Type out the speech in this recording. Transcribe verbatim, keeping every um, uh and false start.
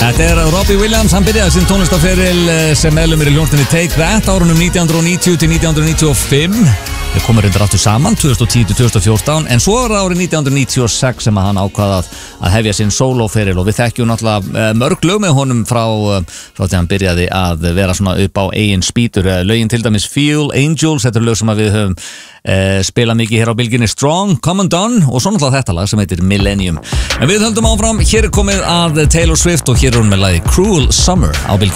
Þetta er Robbie Williams, hann byrjaði sinn tónlistaferil sem meðlumir í hljómsveitinni Take That árunum nítján hundruð níutíu til nítján hundruð níutíu og fimm. Þeir komu reyndar aftur saman tvö þúsund og tíu til tvö þúsund og fjórtán, en svo var árið nítján hundruð níutíu og sex sem að hann ákvaða að hefja sinn sólóferil, og við þekkjum náttúrulega mörg lög með honum frá, frá því hann byrjaði að vera svona upp á eigin spýtur. Lögin til dæmis Feel, Angels, þetta er lög sem að við höfum eh, spilað mikið hér á bylginni, Strong, Come Undone, og svo náttúrulega þetta lag sem heitir Millennium. En við höldum áfram, hér er komið að Taylor Swift og hér er hún með lagi Cruel Summer á bylginni.